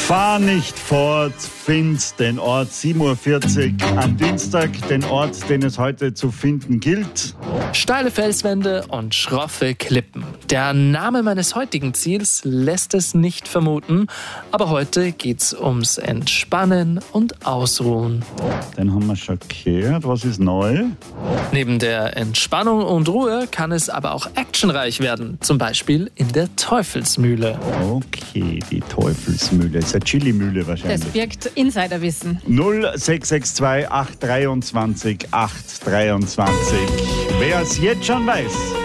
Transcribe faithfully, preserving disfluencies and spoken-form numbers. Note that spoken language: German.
Fahr nicht fort, find den Ort sieben Uhr vierzig am Dienstag, den Ort, den es heute zu finden gilt. Steile Felswände und schroffe Klippen. Der Name meines heutigen Ziels lässt es nicht vermuten, aber heute geht's ums Entspannen und Ausruhen. Den haben wir schon gehört. Was ist neu? Neben der Entspannung und Ruhe kann es aber auch actionreich werden, zum Beispiel in der Teufelsmühle. Okay, die Teufelsmühle. Das ist eine Chili-Mühle wahrscheinlich. Das birgt Insiderwissen. null sechs sechs zwei acht zwei drei acht zwei acht zwei. Wer es jetzt schon weiß,